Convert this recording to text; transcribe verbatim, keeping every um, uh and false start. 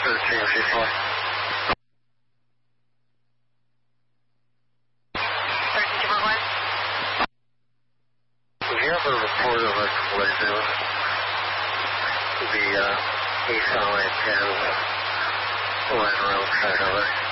thirteen fifty-four. thirteen fifty-four. Have you ever reported a collision? The uh, East Highway ten went around track over?